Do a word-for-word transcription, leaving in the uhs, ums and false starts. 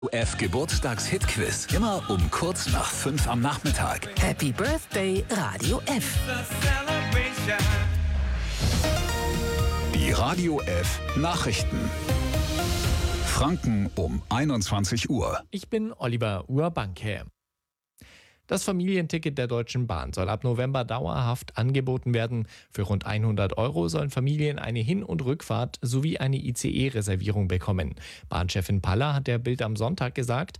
F Geburtstags-Hit-Quiz. Immer um kurz nach fünf am Nachmittag. Happy Birthday, Radio F. Die Radio F Nachrichten. Franken um einundzwanzig Uhr. Ich bin Oliver Urbanke. Das Familienticket der Deutschen Bahn soll ab November dauerhaft angeboten werden. Für rund hundert Euro sollen Familien eine Hin- und Rückfahrt sowie eine I C E-Reservierung bekommen. Bahnchefin Paller hat der Bild am Sonntag gesagt,